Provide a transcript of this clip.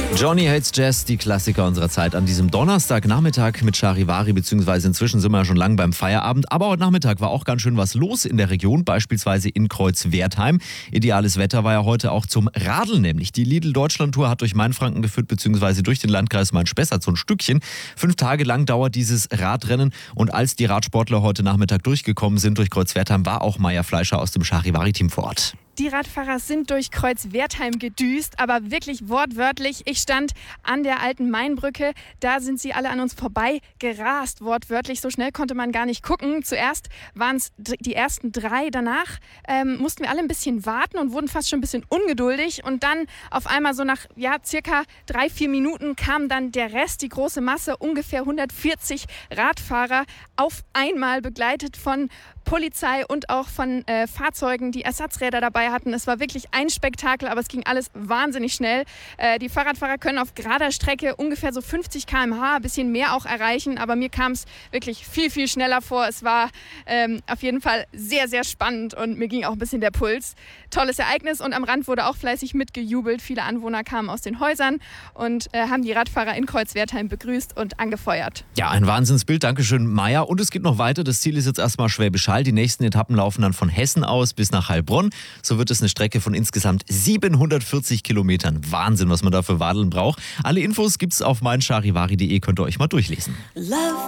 Johnny Hates Jazz, die Klassiker unserer Zeit an diesem Donnerstagnachmittag mit Charivari, beziehungsweise inzwischen sind wir schon lang beim Feierabend. Aber heute Nachmittag war auch ganz schön was los in der Region, beispielsweise in Kreuzwertheim. Ideales Wetter war ja heute auch zum Radeln, nämlich die Lidl-Deutschland-Tour hat durch Mainfranken geführt, beziehungsweise durch den Landkreis Main-Spessart so ein Stückchen. 5 Tage lang dauert dieses Radrennen und als die Radsportler heute Nachmittag durchgekommen sind durch Kreuzwertheim, war auch Maya Fleischer aus dem Charivari-Team vor Ort. Die Radfahrer sind durch Kreuzwertheim gedüst, aber wirklich wortwörtlich. Ich stand an der alten Mainbrücke, da sind sie alle an uns vorbei gerast, wortwörtlich. So schnell konnte man gar nicht gucken. Zuerst waren es die ersten 3, danach mussten wir alle ein bisschen warten und wurden fast schon ein bisschen ungeduldig. Und dann auf einmal so nach circa 3-4 Minuten kam dann der Rest, die große Masse, ungefähr 140 Radfahrer, auf einmal begleitet von Polizei und auch von Fahrzeugen, die Ersatzräder dabei hatten. Es war wirklich ein Spektakel, aber es ging alles wahnsinnig schnell. Die Fahrradfahrer können auf gerader Strecke ungefähr so 50 km/h, ein bisschen mehr auch erreichen, aber mir kam es wirklich viel, viel schneller vor. Es war auf jeden Fall sehr, sehr spannend und mir ging auch ein bisschen der Puls. Tolles Ereignis und am Rand wurde auch fleißig mitgejubelt. Viele Anwohner kamen aus den Häusern und haben die Radfahrer in Kreuzwertheim begrüßt und angefeuert. Ja, ein Wahnsinnsbild. Dankeschön, Maya. Und es geht noch weiter. Das Ziel ist jetzt erstmal Schwäbisch Hall. Die nächsten Etappen laufen dann von Hessen aus bis nach Heilbronn. So wird es eine Strecke von insgesamt 740 Kilometern. Wahnsinn, was man da für Wadeln braucht. Alle Infos gibt's auf meincharivari.de, könnt ihr euch mal durchlesen. Love